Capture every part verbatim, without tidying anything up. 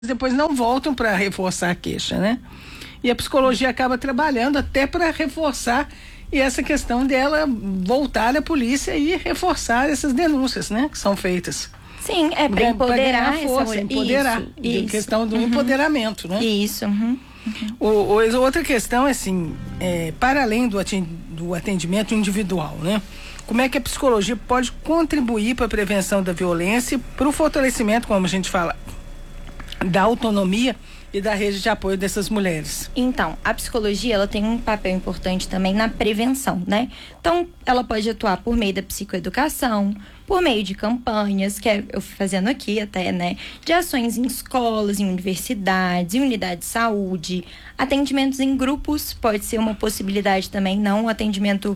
depois não voltam para reforçar a queixa, né? E a psicologia acaba trabalhando até para reforçar e essa questão dela voltar à polícia e reforçar essas denúncias, né? Que são feitas. Sim, é para empoderar essa força, mulher. empoderar. Isso, isso. Questão do uhum. empoderamento, né? Isso. Uhum. Uhum. O, o, outra questão é assim, é, para além do, do atendimento individual, né? Como é que a psicologia pode contribuir para a prevenção da violência e para o fortalecimento, como a gente fala, da autonomia e da rede de apoio dessas mulheres? Então, a psicologia, ela tem um papel importante também na prevenção, né? Então, ela pode atuar por meio da psicoeducação, por meio de campanhas, que é eu fazendo aqui até, né? De ações em escolas, em universidades, em unidades de saúde, atendimentos em grupos, pode ser uma possibilidade também, não um atendimento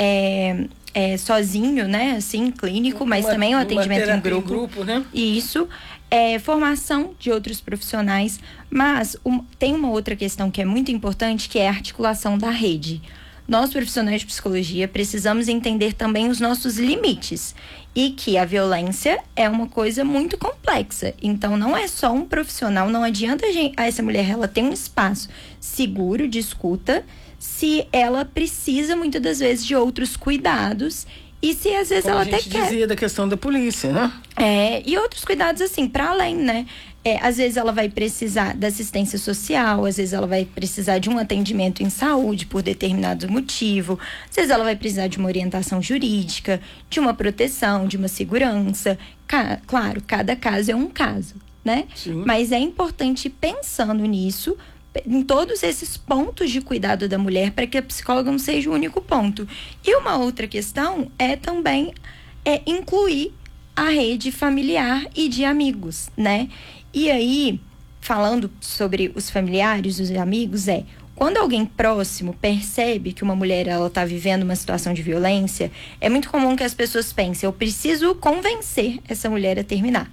é, é, sozinho, né? Assim, clínico, mas uma, também um atendimento em grupo. Em grupo, né? Isso. É, formação de outros profissionais, mas um, tem uma outra questão que é muito importante, que é a articulação da rede. Nós, profissionais de psicologia, precisamos entender também os nossos limites e que a violência é uma coisa muito complexa. Então, não é só um profissional, não adianta a gente, essa mulher ela tem um espaço seguro de escuta se ela precisa, muitas das vezes, de outros cuidados. E se às vezes Como ela a gente até quer. dizia da questão da polícia, né? É, e outros cuidados assim, para além, né? É, às vezes ela vai precisar da assistência social, às vezes ela vai precisar de um atendimento em saúde por determinado motivo, às vezes ela vai precisar de uma orientação jurídica, de uma proteção, de uma segurança. Ca- claro, cada caso é um caso, né? Sim. Mas é importante ir pensando nisso, em todos esses pontos de cuidado da mulher, para que a psicóloga não seja o único ponto. E uma outra questão é também é incluir a rede familiar e de amigos, né? E aí, falando sobre os familiares, os amigos, é quando alguém próximo percebe que uma mulher ela está vivendo uma situação de violência, é muito comum que as pessoas pensem, eu preciso convencer essa mulher a terminar.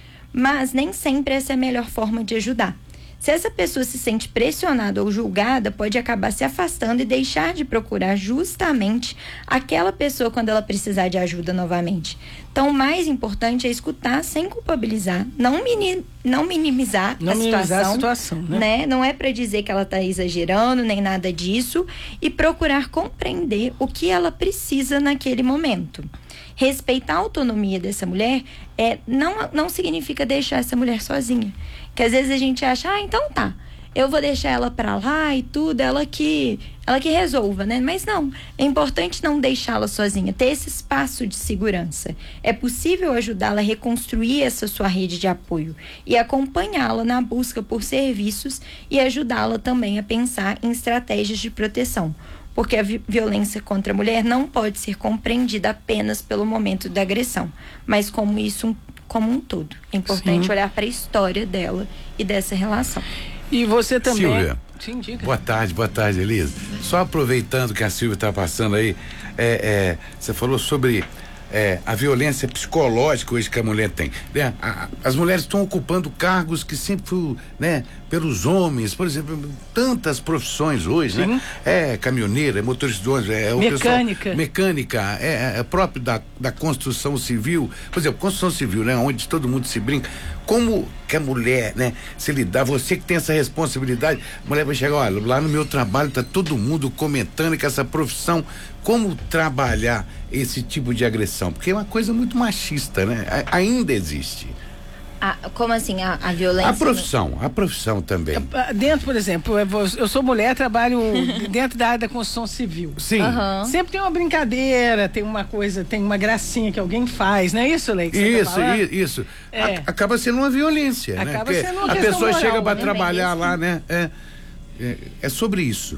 Mas nem sempre essa é a melhor forma de ajudar. Se essa pessoa se sente pressionada ou julgada, pode acabar se afastando e deixar de procurar justamente aquela pessoa quando ela precisar de ajuda novamente. Então, o mais importante é escutar sem culpabilizar, não, mini, não minimizar não a minimizar situação. a situação, né? né? Não é para dizer que ela está exagerando, nem nada disso, e procurar compreender o que ela precisa naquele momento. Respeitar a autonomia dessa mulher é, não, não significa deixar essa mulher sozinha. Que às vezes a gente acha, ah, então tá, eu vou deixar ela pra lá e tudo, ela que, ela que resolva, né? Mas não, é importante não deixá-la sozinha, ter esse espaço de segurança. É possível ajudá-la a reconstruir essa sua rede de apoio e acompanhá-la na busca por serviços e ajudá-la também a pensar em estratégias de proteção. Porque a vi- violência contra a mulher não pode ser compreendida apenas pelo momento da agressão, mas como isso um, como um todo. É importante Sim. olhar para a história dela e dessa relação. E você também... Silvia, Sim, diga. boa tarde, boa tarde, Elisa. Só aproveitando que a Silvia está passando aí, é, é, você falou sobre é, a violência psicológica hoje que a mulher tem, né? A, as mulheres estão ocupando cargos que sempre foram, né, pelos homens, por exemplo, tantas profissões hoje, Sim. né? É caminhoneira, é motorista de ônibus, é o Mecânica. pessoal, mecânica, é, é próprio da, da construção civil, por exemplo, construção civil, né? Onde todo mundo se brinca. Como que a mulher, né, se lidar, você que tem essa responsabilidade, a mulher vai chegar, olha, lá no meu trabalho tá todo mundo comentando que essa profissão, como trabalhar esse tipo de agressão? Porque é uma coisa muito machista, né? A, ainda existe. Ah, como assim, a, a violência? A profissão, a profissão também. Dentro, por exemplo, eu vou- eu sou mulher, trabalho dentro da área da construção civil. Sim. Aham. Sempre tem uma brincadeira, tem uma coisa, tem uma gracinha que alguém faz, não é isso, Lei? que você tá Isso, falando? i- isso. É. A- acaba sendo uma violência, né? Acaba Porque sendo uma a questão pessoa moral, chega para né? trabalhar Bem, lá, né? É, é, é sobre isso.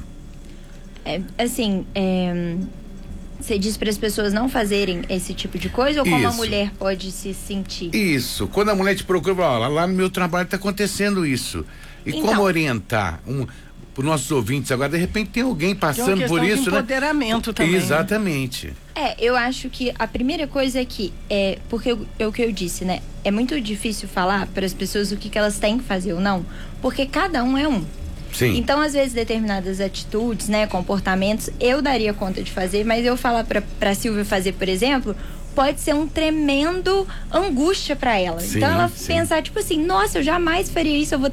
É, assim, é, você diz para as pessoas não fazerem esse tipo de coisa ou como a Isso. mulher pode se sentir? Isso. Quando a mulher te procura, fala, ó, lá no meu trabalho está acontecendo isso. E Então. como orientar um, para os nossos ouvintes agora, de repente tem alguém Que é uma passando questão por de isso, né? empoderamento também. Exatamente. É, eu acho que a primeira coisa é que, é, porque eu- é o que eu disse, né? É muito difícil falar para as pessoas o que, que elas têm que fazer ou não, porque cada um é um. Sim. Então, às vezes, determinadas atitudes, né, comportamentos, eu daria conta de fazer, mas eu falar pra, pra Silvia fazer, por exemplo, pode ser um tremendo angústia para ela. Sim, então ela sim. pensar, tipo assim, nossa, eu jamais faria isso, eu vou